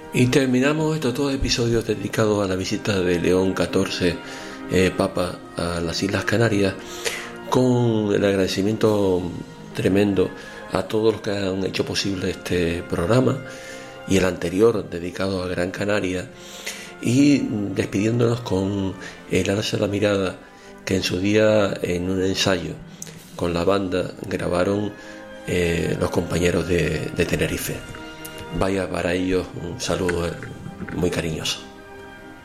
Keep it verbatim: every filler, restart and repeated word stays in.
Y terminamos estos dos episodios dedicados a la visita de León catorce, eh, Papa, a las Islas Canarias, con el agradecimiento tremendo a todos los que han hecho posible este programa y el anterior dedicado a Gran Canaria, y despidiéndonos con el Alza la Mirada, que en su día, en un ensayo con la banda, grabaron eh, los compañeros de, de Tenerife. Vaya para ellos un saludo muy cariñoso.